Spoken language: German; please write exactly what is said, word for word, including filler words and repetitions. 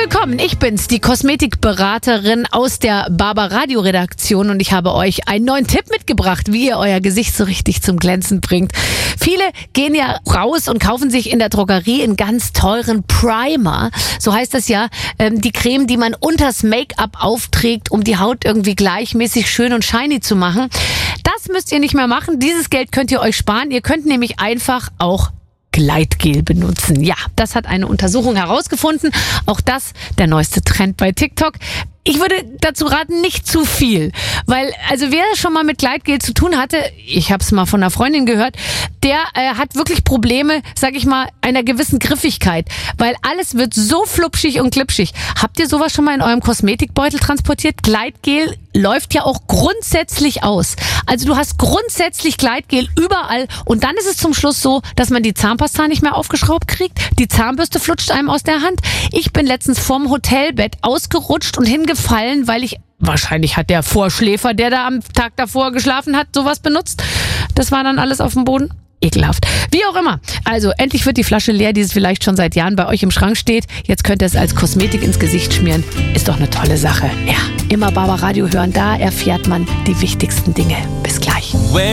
willkommen. Ich bin's, die Kosmetikberaterin aus der Barbaradio Redaktion und ich habe euch einen neuen Tipp mitgebracht, wie ihr euer Gesicht so richtig zum Glänzen bringt. Viele gehen ja raus und kaufen sich in der Drogerie einen ganz teuren Primer. So heißt das ja, ähm, die Creme, die man unters Make-up aufträgt, um die Haut irgendwie gleichmäßig schön und shiny zu machen. Das müsst ihr nicht mehr machen. Dieses Geld könnt ihr euch sparen. Ihr könnt nämlich einfach auch Gleitgel benutzen. Ja, das hat eine Untersuchung herausgefunden. Auch das der neueste Trend bei TikTok. Ich würde dazu raten, nicht zu viel, weil also wer schon mal mit Gleitgel zu tun hatte, ich habe es mal von einer Freundin gehört, der äh, hat wirklich Probleme, sag ich mal, einer gewissen Griffigkeit, weil alles wird so flupschig und glitschig. Habt ihr sowas schon mal in eurem Kosmetikbeutel transportiert? Gleitgel läuft ja auch grundsätzlich aus. Also du hast grundsätzlich Gleitgel überall und dann ist es zum Schluss so, dass man die Zahnpasta nicht mehr aufgeschraubt kriegt, die Zahnbürste flutscht einem aus der Hand. Ich bin letztens vorm Hotelbett ausgerutscht und hingefallen, weil ich, wahrscheinlich hat der Vorschläfer, der da am Tag davor geschlafen hat, sowas benutzt. Das war dann alles auf dem Boden. Ekelhaft. Wie auch immer. Also endlich wird die Flasche leer, die es vielleicht schon seit Jahren bei euch im Schrank steht. Jetzt könnt ihr es als Kosmetik ins Gesicht schmieren. Ist doch eine tolle Sache. Ja, immer Barbaradio hören, da erfährt man die wichtigsten Dinge. Bis gleich.